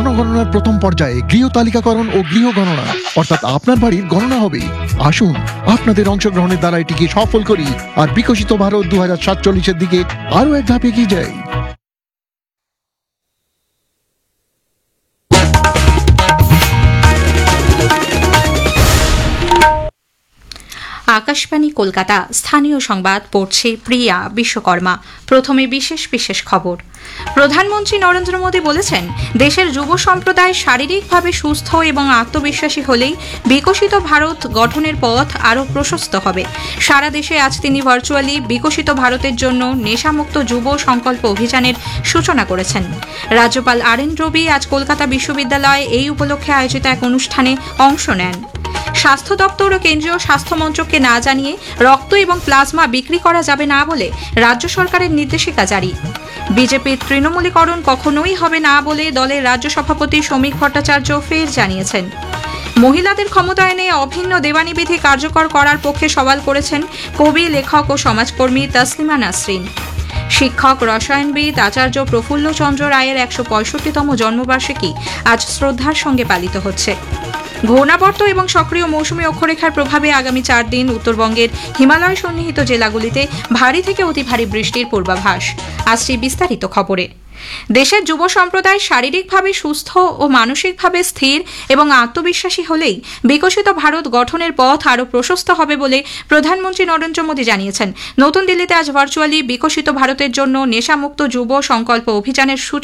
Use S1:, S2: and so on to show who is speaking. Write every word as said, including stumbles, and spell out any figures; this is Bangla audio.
S1: জনগণনার প্রথম পর্যায়ে গৃহ তালিকাকরণ ও গৃহ গণনা, অর্থাৎ আপনার বাড়ির গণনা হবে। আসুন আপনাদের অংশগ্রহণের দ্বারা এটিকে সফল করি আর বিকশিত ভারত দু হাজার সাতচল্লিশের দিকে আরো এক ধাপ এগিয়ে যাই।
S2: আকাশবাণী কলকাতা, স্থানীয় সংবাদ পড়ছে প্রিয়া বিশ্বকর্মা। প্রথমে বিশেষ বিশেষ খবর। প্রধানমন্ত্রী নরেন্দ্র মোদী বলেছেন, দেশের যুব সম্প্রদায় শারীরিকভাবে সুস্থ এবং আত্মবিশ্বাসী হলেই বিকশিত ভারত গঠনের পথ আরও প্রশস্ত হবে। সারা দেশে আজ তিনি ভার্চুয়ালি বিকশিত ভারতের জন্য নেশামুক্ত যুব সংকল্প অভিযানের সূচনা করেছেন। রাজ্যপাল আর এন রবি আজ কলকাতা বিশ্ববিদ্যালয়ে এই উপলক্ষে আয়োজিত এক অনুষ্ঠানে অংশ নেন। স্বাস্থ্য দপ্তর ও কেন্দ্রীয় স্বাস্থ্য মন্ত্রককে না জানিয়ে রক্ত এবং প্লাজমা বিক্রি করা যাবে না বলে রাজ্য সরকারের নির্দেশিকা জারি। বিজেপির তৃণমূলীকরণ কখনোই হবে না বলে দলের রাজ্য সভাপতি শ্রমিক ভট্টাচার্য ফের জানিয়েছেন। মহিলাদের ক্ষমতায়নে অভিন্ন দেওয়ানি বিধি কার্যকর করার পক্ষে সওয়াল করেছেন কবি, লেখক ও সমাজকর্মী তসলিমা নাসরিন। শিক্ষক, রসায়নবিদ আচার্য প্রফুল্লচন্দ্র রায়ের একশো পঁয়ষট্টিতম জন্মবার্ষিকী আজ শ্রদ্ধার সঙ্গে পালিত হচ্ছে। ঘূর্ণাবর্ত এবং সক্রিয় মৌসুমী অক্ষরেখার প্রভাবে আগামী চার দিন উত্তরবঙ্গের হিমালয় সন্নিহিত জেলাগুলিতে ভারী থেকে অতি ভারী বৃষ্টির পূর্বাভাস। আসছে বিস্তারিত খবরে। দেশের যুব সম্প্রদায় শারীরিকভাবে সুস্থ ও মানসিকভাবে স্থির এবং আত্মবিশ্বাসী হলেই বিকশিত ভারত গঠনের পথ আরও প্রশস্ত হবে বলে প্রধানমন্ত্রী নরেন্দ্র মোদী জানিয়েছেন। নতুন দিল্লিতে আজ ভার্চুয়ালি বিকশিত ভারতের জন্য নেশামুক্ত যুব সংকল্প অভিযানের সূচনা